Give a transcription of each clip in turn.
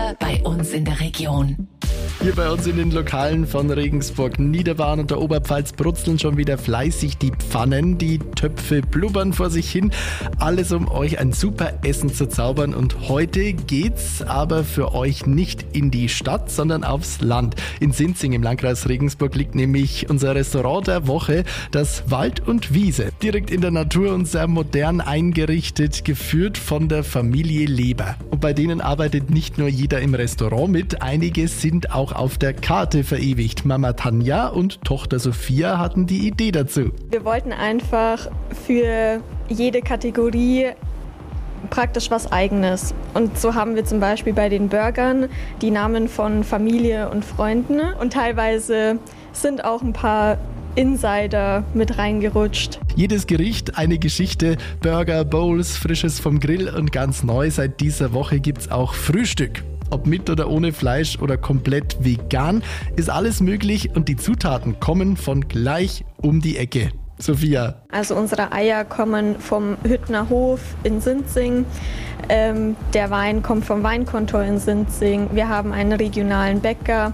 Woche bei uns in der Region. Hier bei uns in den Lokalen von Regensburg, Niederwahn und der Oberpfalz brutzeln schon wieder fleißig die Pfannen. Die Töpfe blubbern vor sich hin. Alles, um euch ein super Essen zu zaubern. Und heute geht's aber für euch nicht in die Stadt, sondern aufs Land. In Sinzing im Landkreis Regensburg liegt nämlich unser Restaurant der Woche, das Wald und Wiese. Direkt in der Natur und sehr modern eingerichtet, geführt von der Familie Leber. Und bei denen arbeitet nicht nur jeder im Restaurant mit, einige sind auch auf der Karte verewigt. Mama Tanja und Tochter Sophia hatten die Idee dazu. Wir wollten einfach für jede Kategorie praktisch was Eigenes. Und so haben wir zum Beispiel bei den Burgern die Namen von Familie und Freunden. Und teilweise sind auch ein paar Insider mit reingerutscht. Jedes Gericht eine Geschichte, Burger, Bowls, Frisches vom Grill und ganz neu seit dieser Woche gibt's auch Frühstück. Ob mit oder ohne Fleisch oder komplett vegan, ist alles möglich und die Zutaten kommen von gleich um die Ecke. Sophia. Also unsere Eier kommen vom Hüttner Hof in Sinzing. Der Wein kommt vom Weinkontor in Sinzing. Wir haben einen regionalen Bäcker.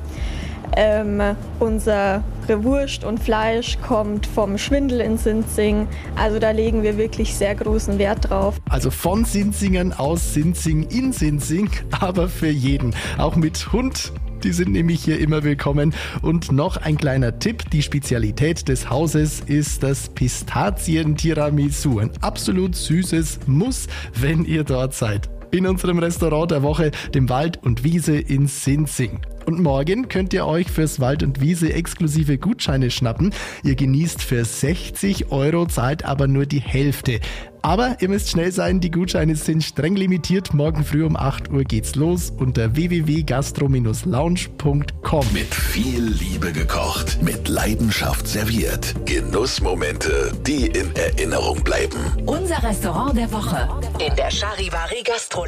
Unsere Wurst und Fleisch kommt vom Schwindel in Sinzing. Also da legen wir wirklich sehr großen Wert drauf. Also von Sinzingern aus Sinzing in Sinzing, aber für jeden. Auch mit Hund. Die sind nämlich hier immer willkommen. Und noch ein kleiner Tipp. Die Spezialität des Hauses ist das Pistazien-Tiramisu. Ein absolut süßes Muss, wenn ihr dort seid. In unserem Restaurant der Woche, dem Wald und Wiese in Sinzing. Und morgen könnt ihr euch fürs Wald und Wiese exklusive Gutscheine schnappen. Ihr genießt für 60 €, zahlt aber nur die Hälfte. Aber ihr müsst schnell sein, die Gutscheine sind streng limitiert. Morgen früh um 8 Uhr geht's los unter www.gastro-lounge.com. Mit viel Liebe gekocht, mit Leidenschaft serviert. Genussmomente, die in Erinnerung bleiben. Unser Restaurant der Woche in der Charivari Gastro